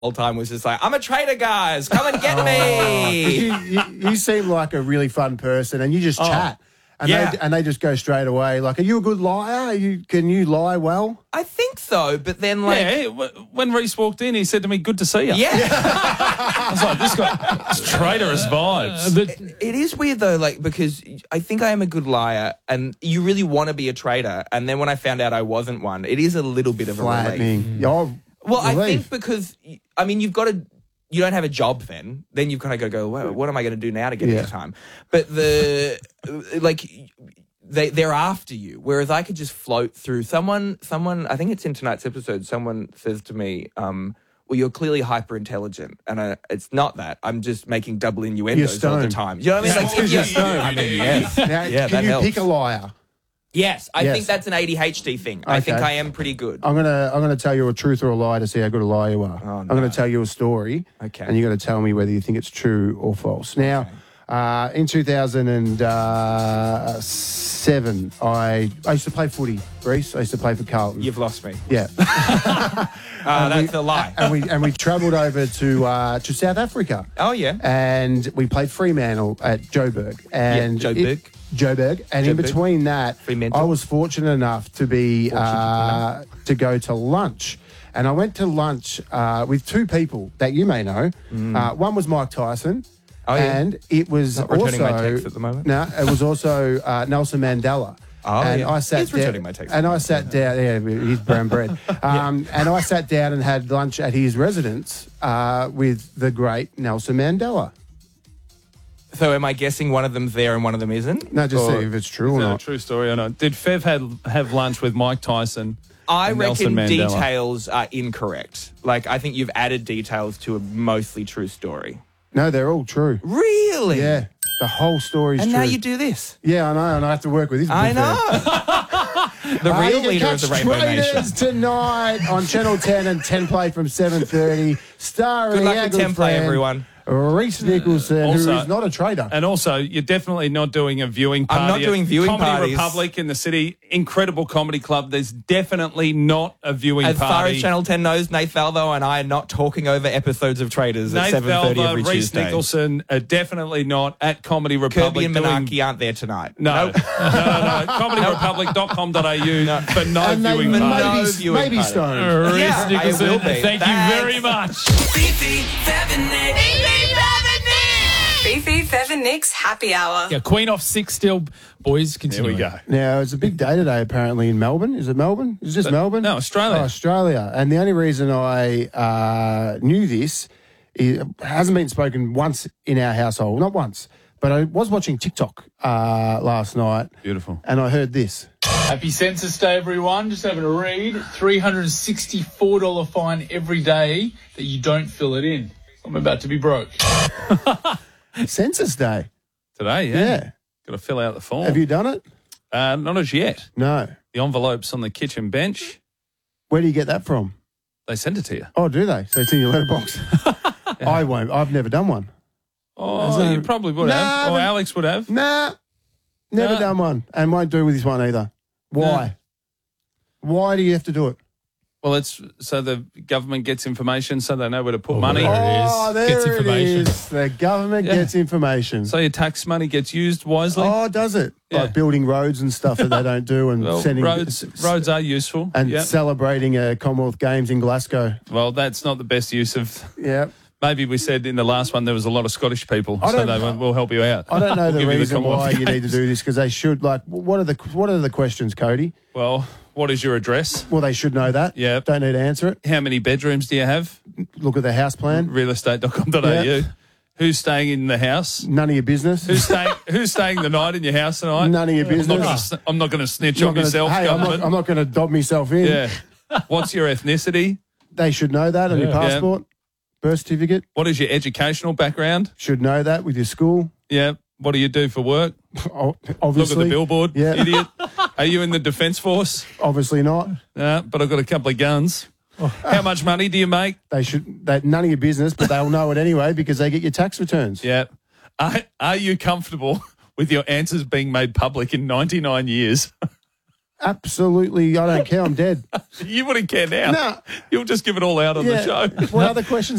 whole time was just like, I'm a traitor, guys. Come and get me. You seem like a really fun person, and you just chat. And they just go straight away. Like, are you a good liar? Can you lie well? I think so, but then like... Yeah, when Reece walked in, he said to me, good to see you. Yeah. I was like, this guy's traitorous vibes. It is weird though, like, because I think I am a good liar and you really want to be a traitor. And then when I found out I wasn't one, it is a little bit of a relief. Flattening. Well, I think because, I mean, you've got to... You don't have a job then you've kind of got to go, well, what am I going to do now to get any time? But they're after you, whereas I could just float through. Someone, I think it's in tonight's episode, someone says to me, well, you're clearly hyper intelligent, and it's not that. I'm just making double innuendos all the time. You know what I mean? Like, you're stoned. I mean, yes. Now, can you pick a liar? Yes, I think that's an ADHD thing. Okay. I think I am pretty good. I'm gonna tell you a truth or a lie to see how good a liar you are. Oh, no. I'm going to tell you a story, and you're going to tell me whether you think it's true or false. Now, in 2007, I used to play footy, Reece. I used to play for Carlton. You've lost me. Yeah. That's a lie. And we travelled over to South Africa. Oh, yeah. And we played Fremantle at Joburg. And Joburg, and in between that, I was fortunate enough to be to go to lunch, and I went to lunch with two people that you may know. One was Mike Tyson, and it was returning my text at the moment. No, it was also Nelson Mandela. And I sat he's returning my text. And I sat down. Yeah, he's brown bread. And I sat down and had lunch at his residence with the great Nelson Mandela. So am I guessing one of them's there and one of them isn't? No, just see if it's true or not. A true story or not. Did Fev have lunch with Mike Tyson? I reckon details are incorrect. Like, I think you've added details to a mostly true story. No, they're all true. Really? Yeah. The whole story's true. And now you do this. Yeah, I know, and I have to work with this. I know. The real leader of the Rainbow Nation. Tonight on Channel 10 and 10 Play from 7:30. Starring Good luck with 10 Play, everyone. Reece Nicholson, who is not a traitor. And also, you're definitely not doing a viewing party. I'm not doing viewing Comedy parties. Republic in the city, incredible comedy club. There's definitely not a viewing party. As far as Channel 10 knows, Nath Valvo and I are not talking over episodes of Traitors at 7:30 every Tuesday. Reece Nicholson are definitely not at Comedy Republic. Kirby and Menarche aren't there tonight. No. No. ComedyRepublic.com.au for no viewing party. Maybe Stone. Reece Nicholson, thank you very much. Beefy, Fev and Nick's happy hour. Yeah, Queen off 6 still. Boys, continue. Here we go. Now, it's a big day today, apparently, in Melbourne. Is it Melbourne? Is it just Melbourne? No, Australia. Oh, Australia. And the only reason I knew this, it hasn't been spoken once in our household. Not once. But I was watching TikTok last night. Beautiful. And I heard this. Happy Census Day, everyone. Just having a read. $364 fine every day that you don't fill it in. I'm about to be broke. Census Day. Today, yeah. Got to fill out the form. Have you done it? Not as yet. No. The envelope's on the kitchen bench. Where do you get that from? They send it to you. Oh, do they? So it's in your letterbox. Yeah. I won't. I've never done one. Oh, you probably would have. Or Alex would have. Never done one. And won't do with this one either. Why? Why do you have to do it? Well, it's so the government gets information so they know where to put money. There Gets it information. is. The government gets information. So your tax money gets used wisely. Oh, does it? Yeah. Like building roads and stuff that they don't do and sending... Roads are useful. And celebrating a Commonwealth Games in Glasgow. Well, that's not the best use of... Yeah. Maybe we said in the last one there was a lot of Scottish people, so they went, we'll help you out. I don't know the reason why you need to do this, because they should, like, what are the questions, Cody? Well, what is your address? Well, they should know that. Yeah. Don't need to answer it. How many bedrooms do you have? Look at the house plan. Realestate.com.au. Yeah. Who's staying in the house? None of your business. Who's staying the night in your house tonight? None of your business. I'm not going to snitch on yourself, government. I'm not going to dob myself in. Yeah. What's your ethnicity? They should know that on your passport. Birth certificate. What is your educational background? Should know that with your school. Yeah. What do you do for work? Obviously. Look at the billboard, yeah. Idiot. Are you in the Defence Force? Obviously not. But I've got a couple of guns. How much money do you make? None of your business, but they'll know it anyway because they get your tax returns. Yeah. Are you comfortable with your answers being made public in 99 years? Absolutely, I don't care. I'm dead. You wouldn't care now. No. You'll just give it all out on the show. What other questions